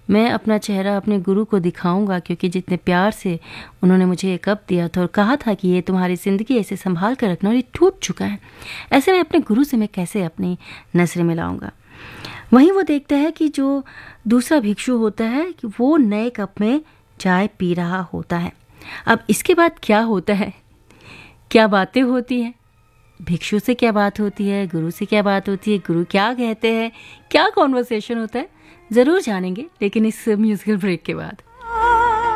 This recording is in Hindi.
मैं अपना चेहरा अपने गुरु को दिखाऊंगा, क्योंकि जितने प्यार से उन्होंने मुझे ये कप दिया था और कहा था कि ये तुम्हारी ज़िंदगी ऐसे संभाल कर रखना, और ये टूट चुका है। ऐसे में अपने गुरु से मैं कैसे अपनी नज़रें मिलाऊंगा। वहीं वो देखता है कि जो दूसरा भिक्षु होता है कि वो नए कप में चाय पी रहा होता है। अब इसके बाद क्या होता है, क्या बातें होती हैं, भिक्षु से क्या बात होती है, गुरु से क्या बात होती है, गुरु क्या कहते हैं, क्या कॉन्वर्सेशन होता है, ज़रूर जानेंगे, लेकिन इस म्यूजिकल ब्रेक के बाद।